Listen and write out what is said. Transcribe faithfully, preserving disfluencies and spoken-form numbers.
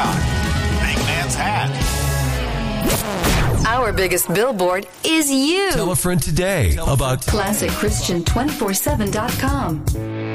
Hancock. Big Man's Hat. Our biggest billboard is you. Tell a friend today about Classic Christian two forty-seven dot com.